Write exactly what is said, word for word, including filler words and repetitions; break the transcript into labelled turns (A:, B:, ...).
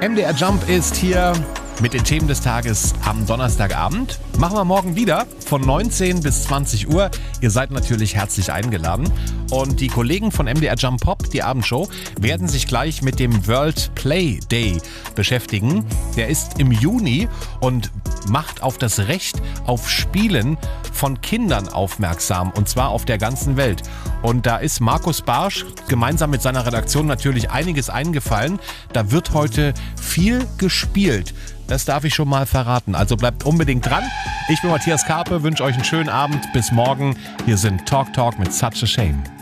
A: M D R Jump ist hier mit den Themen des Tages am Donnerstagabend. Machen wir morgen wieder von neunzehn bis zwanzig Uhr. Ihr seid natürlich herzlich eingeladen. Und die Kollegen von M D R Jump Pop, die Abendshow, werden sich gleich mit dem World Play Day beschäftigen. Der ist im Juni und macht auf das Recht auf Spielen von Kindern aufmerksam. Und zwar auf der ganzen Welt. Und da ist Markus Barsch gemeinsam mit seiner Redaktion natürlich einiges eingefallen. Da wird heute viel gespielt. Das darf ich schon mal verraten. Also bleibt unbedingt dran. Ich bin Matthias Karpe, wünsche euch einen schönen Abend. Bis morgen. Wir sind Talk Talk mit Such a Shame.